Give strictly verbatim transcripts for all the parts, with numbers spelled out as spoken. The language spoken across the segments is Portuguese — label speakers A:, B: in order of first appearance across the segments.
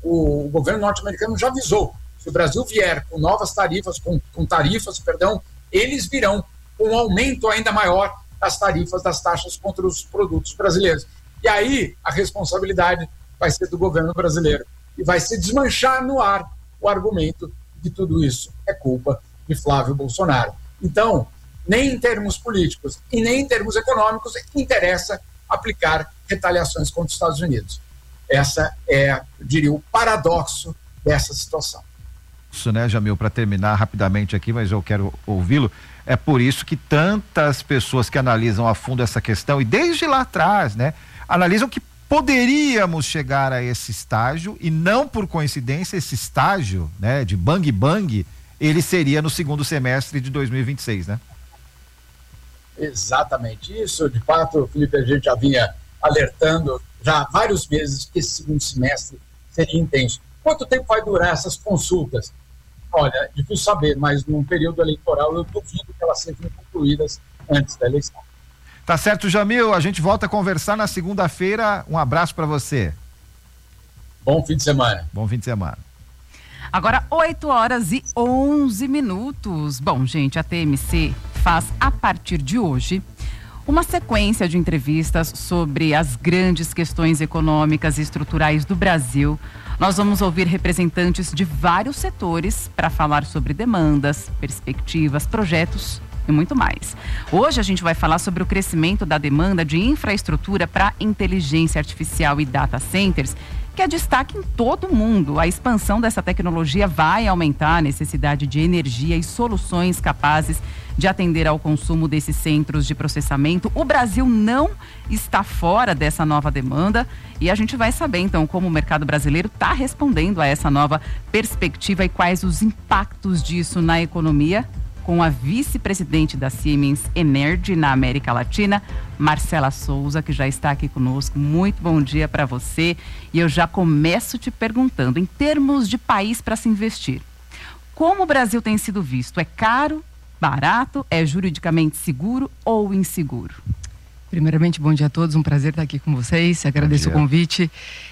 A: o, o governo norte-americano já avisou, se o Brasil vier com novas tarifas, com, com tarifas, perdão, eles virão com um aumento ainda maior das tarifas, das taxas contra os produtos brasileiros. E aí a responsabilidade vai ser do governo brasileiro e vai se desmanchar no ar o argumento de que tudo isso é culpa de Flávio Bolsonaro. Então, nem em termos políticos e nem em termos econômicos interessa aplicar retaliações contra os Estados Unidos. Essa é, eu diria, o paradoxo dessa situação.
B: Isso, né, Jamil, para terminar rapidamente aqui, mas eu quero ouvi-lo, é por isso que tantas pessoas que analisam a fundo essa questão, e desde lá atrás, né, analisam que poderíamos chegar a esse estágio, e não por coincidência esse estágio, né, de bang bang, ele seria no segundo semestre de dois mil e vinte e seis, né?
A: Exatamente isso, de fato, Felipe, a gente já vinha alertando já há vários meses que esse segundo semestre seria intenso. Quanto tempo vai durar essas consultas? Olha, é difícil saber, mas num período eleitoral eu duvido que elas sejam concluídas antes da eleição.
B: Tá certo, Jamil, a gente volta a conversar na segunda-feira. Um abraço para você.
A: Bom fim de semana.
B: Bom fim de semana.
C: Agora, oito horas e onze minutos. Bom, gente, a T M C faz, a partir de hoje, uma sequência de entrevistas sobre as grandes questões econômicas e estruturais do Brasil. Nós vamos ouvir representantes de vários setores para falar sobre demandas, perspectivas, projetos e muito mais. Hoje a gente vai falar sobre o crescimento da demanda de infraestrutura para inteligência artificial e data centers, que é destaque em todo o mundo. A expansão dessa tecnologia vai aumentar a necessidade de energia e soluções capazes de atender ao consumo desses centros de processamento. O Brasil não está fora dessa nova demanda e a gente vai saber então como o mercado brasileiro está respondendo a essa nova perspectiva e quais os impactos disso na economia, com a vice-presidente da Siemens Energy na América Latina, Marcela Souza, que já está aqui conosco. Muito bom dia para você. E eu já começo te perguntando, em termos de país para se investir, como o Brasil tem sido visto? É caro, barato, é juridicamente seguro ou inseguro?
D: Primeiramente, bom dia a todos, um prazer estar aqui com vocês, agradeço o convite.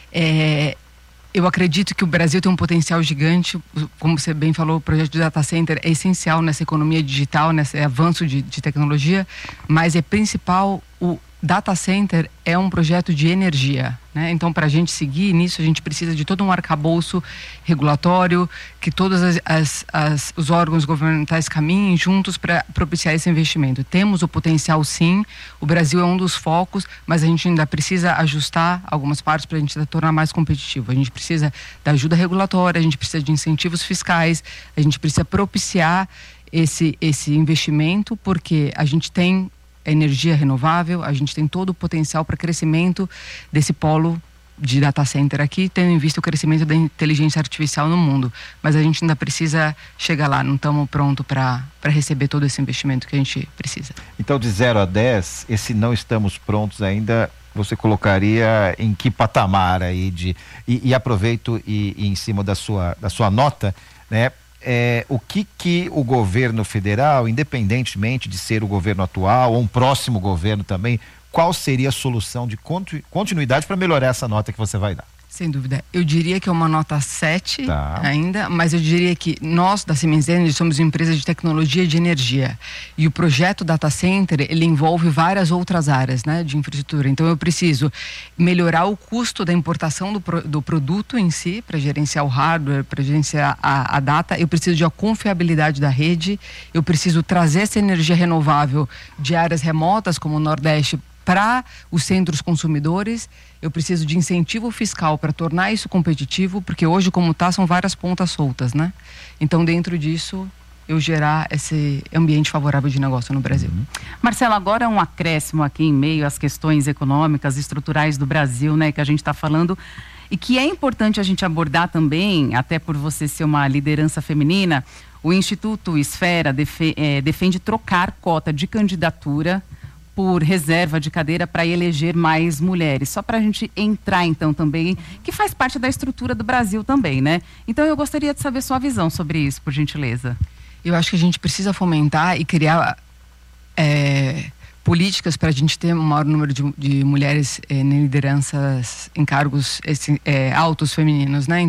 D: É... Eu acredito que o Brasil tem um potencial gigante, como você bem falou, o projeto de data center é essencial nessa economia digital, nesse avanço de, de tecnologia, mas é principal, o data center é um projeto de energia, né? Então, para a gente seguir nisso, a gente precisa de todo um arcabouço regulatório, que todos as, as, as, os órgãos governamentais caminhem juntos para propiciar esse investimento. Temos o potencial, sim, o Brasil é um dos focos, mas a gente ainda precisa ajustar algumas partes para a gente tornar mais competitivo. A gente precisa da ajuda regulatória, a gente precisa de incentivos fiscais, a gente precisa propiciar esse, esse investimento, porque a gente tem energia renovável, a gente tem todo o potencial para crescimento desse polo de data center aqui, tendo em vista o crescimento da inteligência artificial no mundo, mas a gente ainda precisa chegar lá, não estamos prontos para para receber todo esse investimento que a gente precisa.
B: Então, de zero a dez, esse não estamos prontos ainda, você colocaria em que patamar aí de, e, e aproveito e, e em cima da sua, da sua nota, né? É, o que que o governo federal, independentemente de ser o governo atual ou um próximo governo também, qual seria a solução de continuidade para melhorar essa nota que você vai dar?
D: Sem dúvida. Eu diria que é uma nota sete
B: tá.
D: ainda, mas eu diria que nós, da Siemens Energy, somos uma empresa de tecnologia de energia. E o projeto Data Center, ele envolve várias outras áreas, né, de infraestrutura. Então, eu preciso melhorar o custo da importação do, pro, do produto em si, para gerenciar o hardware, para gerenciar a, a data. Eu preciso de a confiabilidade da rede. Eu preciso trazer essa energia renovável de áreas remotas, como o Nordeste, para os centros consumidores. Eu preciso de incentivo fiscal para tornar isso competitivo, porque hoje, como está, são várias pontas soltas, né? Então, dentro disso, eu gerar esse ambiente favorável de negócio no Brasil.
C: Uhum. Marcela, agora um acréscimo aqui em meio às questões econômicas, estruturais do Brasil, né, que a gente está falando, e que é importante a gente abordar também, até por você ser uma liderança feminina. O Instituto Esfera defe, é, defende trocar cota de candidatura por reserva de cadeira para eleger mais mulheres. Só para a gente entrar então também, que faz parte da estrutura do Brasil também, né? Então eu gostaria de saber sua visão sobre isso, por gentileza.
D: Eu acho que a gente precisa fomentar e criar é, políticas para a gente ter um maior número de, de mulheres é, em lideranças, em cargos é, altos femininos, né?